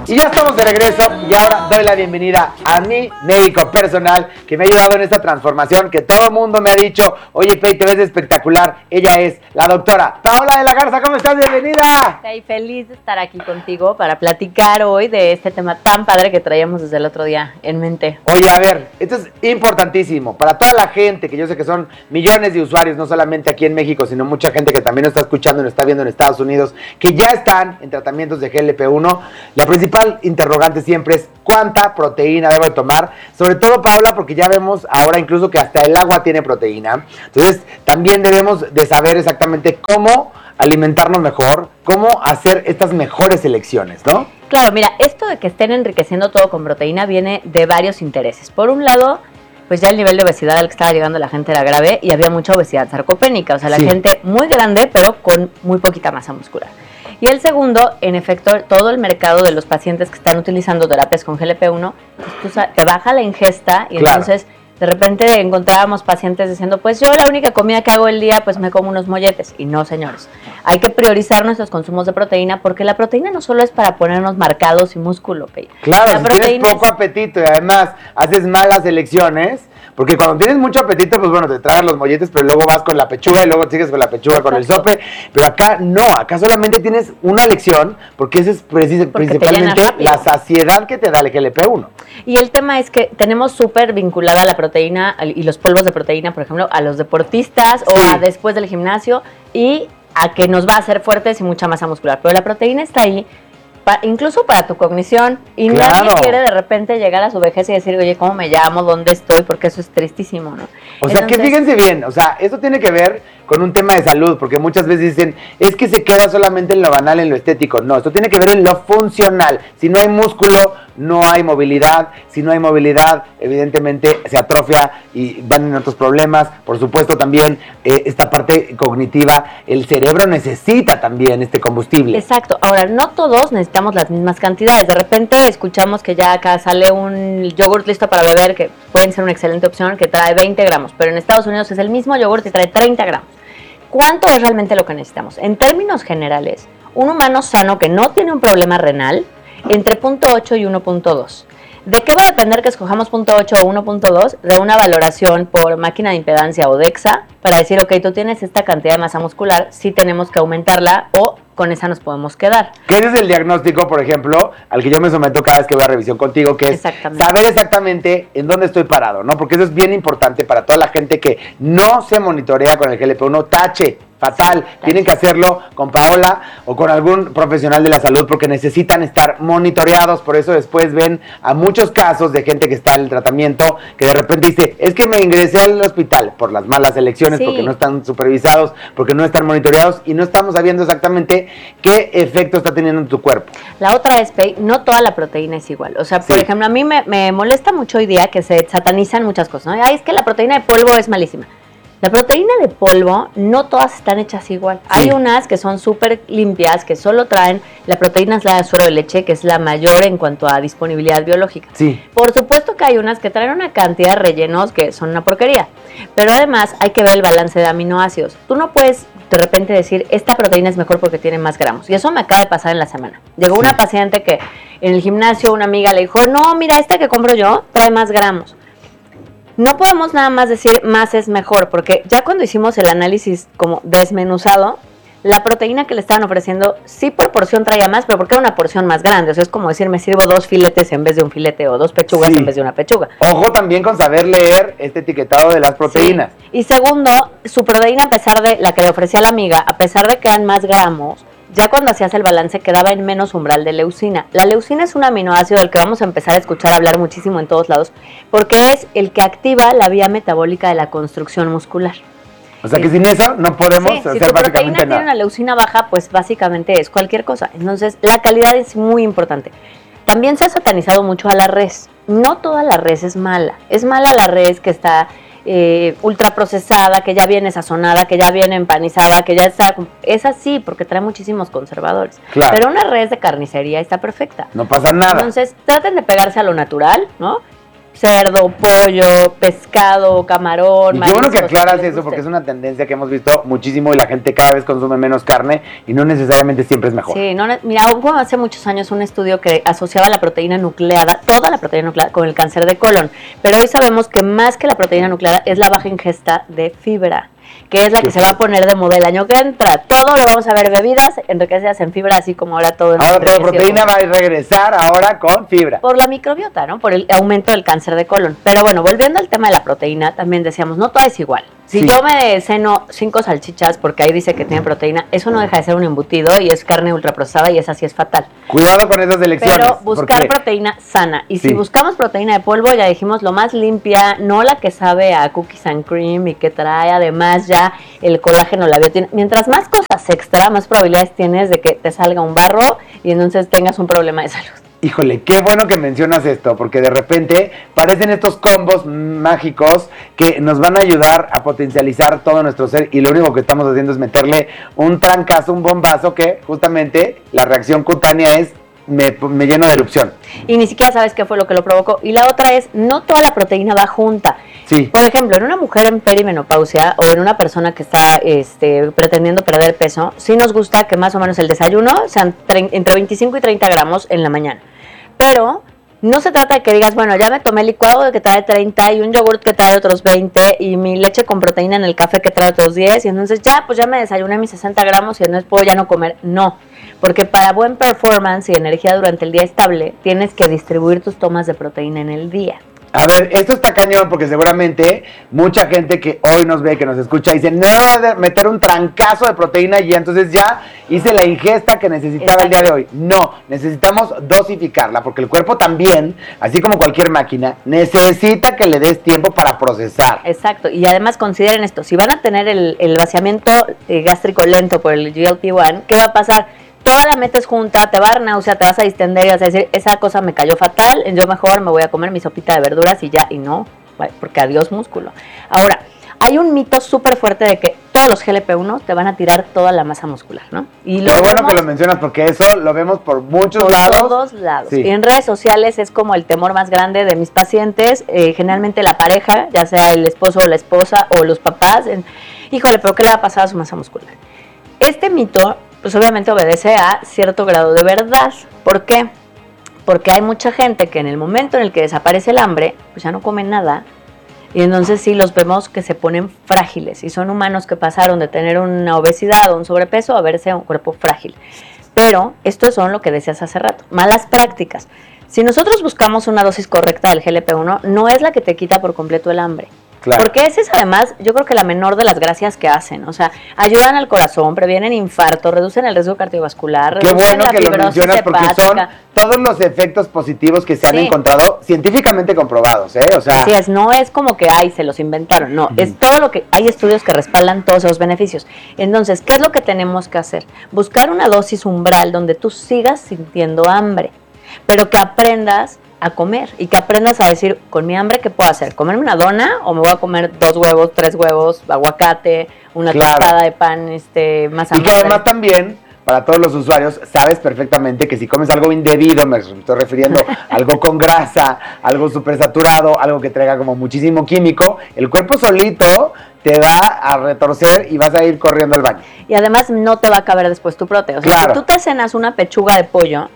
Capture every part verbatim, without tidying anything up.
Y ya estamos de regreso y ahora doy la bienvenida a mi médico personal que me ha ayudado en esta transformación, que todo el mundo me ha dicho, oye, Pei, te ves espectacular. Ella es la doctora Paola de la Garza. ¿Cómo estás? Bienvenida. Estoy feliz de estar aquí contigo para platicar hoy de este tema tan padre que traíamos desde el otro día en mente. Oye, a ver, esto es importantísimo para toda la gente, que yo sé que son millones de usuarios, no solamente aquí en México, sino mucha gente que también nos está escuchando y nos está viendo en Estados Unidos, que ya están en tratamientos de G L P uno. La principal interrogante siempre es cuánta proteína debo de tomar, sobre todo, Paola, porque ya vemos ahora incluso que hasta el agua tiene proteína. Entonces, también debemos de saber exactamente cómo alimentarnos mejor, cómo hacer estas mejores elecciones, ¿no? Claro, mira, esto de que estén enriqueciendo todo con proteína viene de varios intereses. Por un lado, pues ya el nivel de obesidad al que estaba llegando la gente era grave y había mucha obesidad sarcopénica, o sea, la sí. gente muy grande pero con muy poquita masa muscular. Y el segundo, en efecto, todo el mercado de los pacientes que están utilizando terapias con G L P uno, pues tú, te baja la ingesta y claro. entonces de repente encontrábamos pacientes diciendo, pues yo la única comida que hago el día, pues me como unos molletes. Y no, señores, hay que priorizar nuestros consumos de proteína porque la proteína no solo es para ponernos marcados y músculo, Pei. Claro, si tienes poco es... apetito y además haces malas elecciones, porque cuando tienes mucho apetito, pues bueno, te tragas los molletes, pero luego vas con la pechuga y luego sigues con la pechuga, Exacto. con el sope. Pero acá no, acá solamente tienes una elección, porque esa es precis- principalmente la saciedad que te da el G L P uno. Y el tema es que tenemos súper vinculada la proteína y los polvos de proteína, por ejemplo, a los deportistas sí. o a después del gimnasio y a que nos va a hacer fuertes y mucha masa muscular. Pero la proteína está ahí, pa, incluso para tu cognición. Y claro. nadie quiere de repente llegar a su vejez y decir, oye, ¿cómo me llamo? ¿Dónde estoy? Porque eso es tristísimo, ¿no? O sea, Entonces, que fíjense bien, o sea, esto tiene que ver con un tema de salud, porque muchas veces dicen, es que se queda solamente en lo banal, en lo estético. No, esto tiene que ver en lo funcional. Si no hay músculo, no hay movilidad. Si no hay movilidad, evidentemente se atrofia y van en otros problemas. Por supuesto, también eh, esta parte cognitiva, el cerebro necesita también este combustible. Exacto. Ahora, no todos necesitamos las mismas cantidades. De repente escuchamos que ya acá sale un yogurt listo para beber, que pueden ser una excelente opción, que trae veinte gramos, pero en Estados Unidos es el mismo yogurt y trae treinta gramos. ¿Cuánto es realmente lo que necesitamos? En términos generales, un humano sano que no tiene un problema renal, entre cero punto ocho y uno punto dos. ¿De qué va a depender que escojamos cero punto ocho o uno punto dos? De una valoración por máquina de impedancia o DEXA para decir, ok, tú tienes esta cantidad de masa muscular, sí tenemos que aumentarla o con esa nos podemos quedar. ¿Qué es el diagnóstico, por ejemplo, al que yo me someto cada vez que voy a revisión contigo, que es exactamente. saber exactamente en dónde estoy parado, ¿no? Porque eso es bien importante para toda la gente que no se monitorea con el G L P uno, tache. Fatal, sí, tienen que hacerlo con Paola o con algún profesional de la salud porque necesitan estar monitoreados. Por eso después ven a muchos casos de gente que está en el tratamiento que de repente dice, es que me ingresé al hospital por las malas elecciones, sí. porque no están supervisados, porque no están monitoreados y no estamos sabiendo exactamente qué efecto está teniendo en tu cuerpo. La otra es, Pei, no toda la proteína es igual. O sea, por sí. ejemplo, a mí me, me molesta mucho hoy día que se satanizan muchas cosas, ¿no? Ay, es que la proteína de polvo es malísima. La proteína de polvo, no todas están hechas igual. Sí. Hay unas que son súper limpias, que solo traen, la proteína es la de suero de leche, que es la mayor en cuanto a disponibilidad biológica. Sí. Por supuesto que hay unas que traen una cantidad de rellenos que son una porquería. Pero además hay que ver el balance de aminoácidos. Tú no puedes de repente decir, esta proteína es mejor porque tiene más gramos. Y eso me acaba de pasar en la semana. Llegó sí. una paciente que en el gimnasio una amiga le dijo, no, mira, esta que compro yo trae más gramos. No podemos nada más decir más es mejor, porque ya cuando hicimos el análisis como desmenuzado, la proteína que le estaban ofreciendo sí por porción traía más, pero porque era una porción más grande. O sea, es como decir, me sirvo dos filetes en vez de un filete o dos pechugas sí. en vez de una pechuga. Ojo también con saber leer este etiquetado de las proteínas. Sí. Y segundo, su proteína, a pesar de la que le ofrecía la amiga, a pesar de que eran más gramos, ya cuando hacías el balance quedaba en menos umbral de leucina. La leucina es un aminoácido del que vamos a empezar a escuchar hablar muchísimo en todos lados, porque es el que activa la vía metabólica de la construcción muscular. O sea que sin eso no podemos sí, hacer si básicamente tu proteína nada. tiene una leucina baja, pues básicamente es cualquier cosa. Entonces, la calidad es muy importante. También se ha satanizado mucho a la res. No toda la res es mala. Es mala la res que está eh, ultraprocesada, que ya viene sazonada, que ya viene empanizada, que ya está... Es así, porque trae muchísimos conservadores. Claro. Pero una res de carnicería está perfecta. No pasa nada. Entonces, traten de pegarse a lo natural, ¿no? cerdo, pollo, pescado, camarón. Y qué bueno que aclaras eso, porque es una tendencia que hemos visto muchísimo y la gente cada vez consume menos carne y no necesariamente siempre es mejor. Sí, no, mira, hubo hace muchos años un estudio que asociaba la proteína nucleada, toda la proteína nucleada, con el cáncer de colon. Pero hoy sabemos que más que la proteína nucleada es la baja ingesta de fibra, que es la que sí, se va a poner de moda el año que entra. Todo lo vamos a ver, bebidas enriquecidas en fibra, así como ahora todo. Ahora toda proteína va a regresar ahora con fibra. Por la microbiota, ¿no? Por el aumento del cáncer de colon. Pero bueno, volviendo al tema de la proteína, también decíamos, no todo es igual. Si sí. yo me ceno cinco salchichas, porque ahí dice que tiene proteína, eso no deja de ser un embutido y es carne ultraprocesada y esa sí es fatal. Cuidado con esas elecciones. Pero buscar proteína sana. Y sí. si buscamos proteína de polvo, ya dijimos, lo más limpia, no la que sabe a cookies and cream y que trae además ya el colágeno, la biotina. Mientras más cosas extra, más probabilidades tienes de que te salga un barro y entonces tengas un problema de salud. Híjole, qué bueno que mencionas esto, porque de repente parecen estos combos mágicos que nos van a ayudar a potencializar todo nuestro ser y lo único que estamos haciendo es meterle un trancazo, un bombazo que justamente la reacción cutánea es me, me lleno de erupción. Y ni siquiera sabes qué fue lo que lo provocó. Y la otra es, no toda la proteína va junta. Sí. Por ejemplo, en una mujer en perimenopausia o en una persona que está este, pretendiendo perder peso, sí nos gusta que más o menos el desayuno sean entre veinticinco y treinta gramos en la mañana. Pero no se trata de que digas, bueno, ya me tomé el licuado que trae treinta y un yogurt que trae otros veinte y mi leche con proteína en el café que trae otros diez y entonces ya, pues ya me desayuné mis sesenta gramos y entonces puedo ya no comer. No, porque para buen performance y energía durante el día estable tienes que distribuir tus tomas de proteína en el día. A ver, esto está cañón porque seguramente mucha gente que hoy nos ve, que nos escucha, dice, no, voy a meter un trancazo de proteína y entonces ya hice la ingesta que necesitaba Exacto. el día de hoy. No, necesitamos dosificarla porque el cuerpo también, así como cualquier máquina, necesita que le des tiempo para procesar. Exacto, y además consideren esto, si van a tener el, el vaciamiento eh, gástrico lento por el G L P uno, ¿qué va a pasar? Toda la metes junta, te va a dar náusea, te vas a distender y vas a decir, esa cosa me cayó fatal, yo mejor me voy a comer mi sopita de verduras y ya, y no, porque adiós músculo. Ahora, hay un mito súper fuerte de que todos los G L P uno te van a tirar toda la masa muscular, ¿no? Y lo Qué bueno que lo mencionas porque eso lo vemos por muchos por lados. Por todos lados. Sí. Y en redes sociales es como el temor más grande de mis pacientes, eh, generalmente la pareja, ya sea el esposo o la esposa o los papás, en, híjole, pero ¿qué le va a pasar a su masa muscular? Este mito pues obviamente obedece a cierto grado de verdad. ¿Por qué? Porque hay mucha gente que en el momento en el que desaparece el hambre, pues ya no come nada, y entonces sí los vemos que se ponen frágiles, y son humanos que pasaron de tener una obesidad o un sobrepeso a verse un cuerpo frágil. Pero esto son lo que decías hace rato, malas prácticas. Si nosotros buscamos una dosis correcta del G L P uno, no es la que te quita por completo el hambre. Claro. Porque esa es además, yo creo que la menor de las gracias que hacen. O sea, ayudan al corazón, previenen infarto, reducen el riesgo cardiovascular. Qué bueno que lo mencionas porque son todos los efectos positivos que se han sí. encontrado científicamente comprobados, ¿eh? O sea, así es, no es como que, ay, se los inventaron, no. Uh-huh. Es todo lo que, hay estudios que respaldan todos esos beneficios. Entonces, ¿qué es lo que tenemos que hacer? Buscar una dosis umbral donde tú sigas sintiendo hambre, pero que aprendas a comer y que aprendas a decir, con mi hambre, ¿qué puedo hacer? ¿Comerme una dona o me voy a comer dos huevos, tres huevos, aguacate, una claro. tostada de pan, este, masa madre? Y que además también, para todos los usuarios, sabes perfectamente que si comes algo indebido, me estoy refiriendo a algo con grasa, algo súper saturado, algo que traiga como muchísimo químico, el cuerpo solito te va a retorcer y vas a ir corriendo al baño. Y además no te va a caber después tu proteína. O sea, claro. si tú te cenas una pechuga de pollo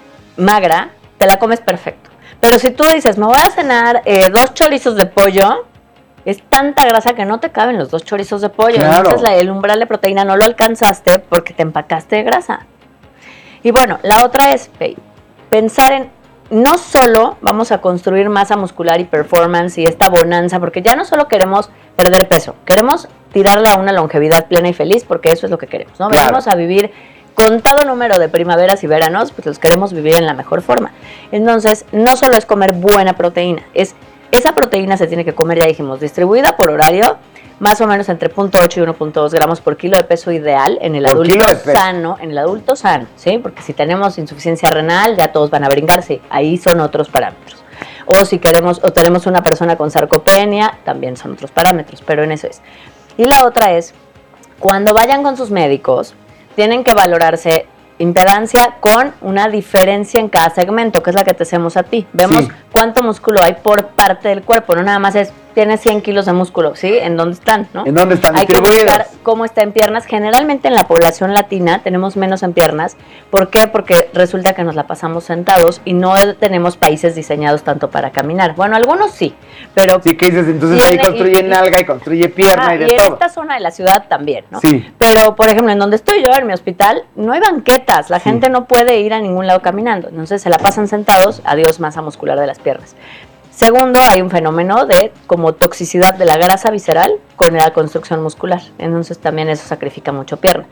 magra, te la comes perfecto. Pero si tú dices, me voy a cenar eh, dos chorizos de pollo, es tanta grasa que no te caben los dos chorizos de pollo. Claro. Entonces la, el umbral de proteína no lo alcanzaste porque te empacaste de grasa. Y bueno, la otra es hey, pensar en, no solo vamos a construir masa muscular y performance y esta bonanza, porque ya no solo queremos perder peso, queremos tirarle a una longevidad plena y feliz, porque eso es lo que queremos, ¿no? Claro. Venimos a vivir contado número de primaveras y veranos, pues los queremos vivir en la mejor forma. Entonces, no solo es comer buena proteína, es esa proteína se tiene que comer, ya dijimos, distribuida por horario, más o menos entre cero punto ocho y uno punto dos gramos por kilo de peso ideal en el adulto sano, en el adulto sano, ¿sí? Porque si tenemos insuficiencia renal, ya todos van a brincarse, ahí son otros parámetros. O si queremos, o tenemos una persona con sarcopenia, también son otros parámetros, pero en eso es. Y la otra es, cuando vayan con sus médicos, tienen que valorarse impedancia con una diferencia en cada segmento, que es la que te hacemos a ti. Vemos sí. cuánto músculo hay por parte del cuerpo, no nada más es, tienes cien kilos de músculo, ¿sí? ¿En dónde están, no? ¿En dónde están Hay que buscar cómo está en piernas. Generalmente en la población latina tenemos menos en piernas. ¿Por qué? Porque resulta que nos la pasamos sentados y no tenemos países diseñados tanto para caminar. Bueno, algunos sí, pero... Sí, ¿qué dices? Entonces ahí construye y, nalga y construye pierna ah, y de y todo. Y en esta zona de la ciudad también, ¿no? Sí. Pero, por ejemplo, en donde estoy yo, en mi hospital, no hay banquetas. La sí. gente no puede ir a ningún lado caminando. Entonces se la pasan sentados, adiós masa muscular de las piernas. Segundo, hay un fenómeno de como toxicidad de la grasa visceral con la construcción muscular. Entonces también eso sacrifica mucho pierna.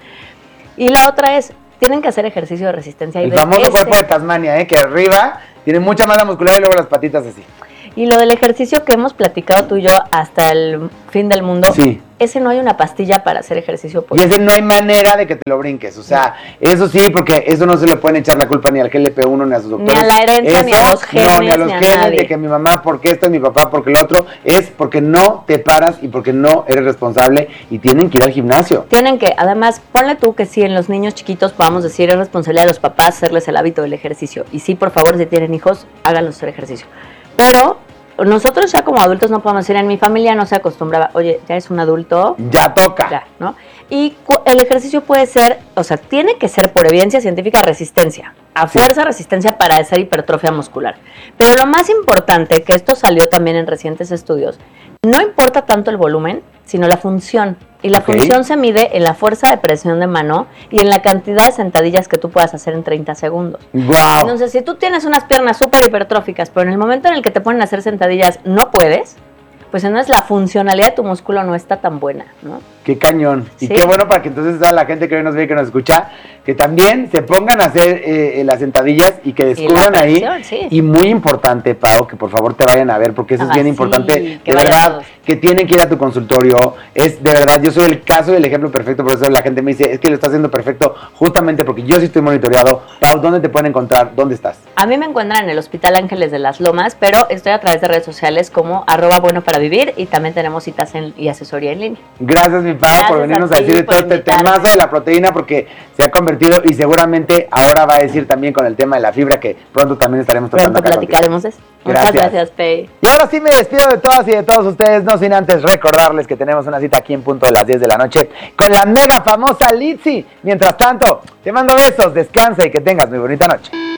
Y la otra es, tienen que hacer ejercicio de resistencia. Y el famoso este, cuerpo de Tasmania, ¿eh? Que arriba tiene mucha masa muscular y luego las patitas así. Y lo del ejercicio que hemos platicado tú y yo hasta el fin del mundo, sí. ese no hay una pastilla para hacer ejercicio. Y ese no hay manera de que te lo brinques, o sea, no. eso sí, porque eso no se le pueden echar la culpa ni al G L P uno ni a sus doctores. Ni a la herencia, eso, ni a los genes, no, ni a los ni a genes, nadie. De que mi mamá, porque esto, mi papá, porque lo otro, es porque no te paras y porque no eres responsable y tienen que ir al gimnasio. Tienen que, además, ponle tú que si en los niños chiquitos podamos decir, es responsabilidad de los papás hacerles el hábito del ejercicio. Y sí, por favor, si tienen hijos, háganlos hacer ejercicio. Pero... nosotros ya como adultos no podemos decir, en mi familia no se acostumbraba, oye, ya es un adulto. Ya toca. Ya, ¿no? Y el ejercicio puede ser, o sea, tiene que ser por evidencia científica resistencia, a fuerza sí. resistencia para hacer hipertrofia muscular. Pero lo más importante, que esto salió también en recientes estudios, no importa tanto el volumen, sino la función. Y la okay. función se mide en la fuerza de presión de mano y en la cantidad de sentadillas que tú puedas hacer en treinta segundos. Wow. Entonces, si tú tienes unas piernas súper hipertróficas, pero en el momento en el que te ponen a hacer sentadillas no puedes, pues entonces la funcionalidad de tu músculo no está tan buena, ¿no? Qué cañón. Y sí. qué bueno para que entonces toda la gente que hoy nos ve y que nos escucha, que también se pongan a hacer eh, las sentadillas y que descubran y presión, ahí. Sí. Y muy importante, Pau, que por favor te vayan a ver, porque eso ah, es bien sí, importante. De verdad, que tienen que ir a tu consultorio. Es de verdad, yo soy el caso y el ejemplo perfecto, por eso la gente me dice, es que lo está haciendo perfecto, justamente porque yo sí estoy monitoreado. Pau, ¿dónde te pueden encontrar? ¿Dónde estás? A mí me encuentran en el Hospital Ángeles de las Lomas, pero estoy a través de redes sociales como arroba bueno para vivir y también tenemos citas en, y asesoría en línea. Gracias, mi Pau, Gracias por venirnos a, a decir de todo este temazo de la proteína, porque se ha convertido y seguramente ahora va a decir también con el tema de la fibra, que pronto también estaremos tocando. Pronto platicaremos de eso. Gracias. Muchas gracias, Pei. Y ahora sí me despido de todas y de todos ustedes, no sin antes recordarles que tenemos una cita aquí en punto de las diez de la noche con la mega famosa Litzy. Mientras tanto, te mando besos, descansa y que tengas muy bonita noche.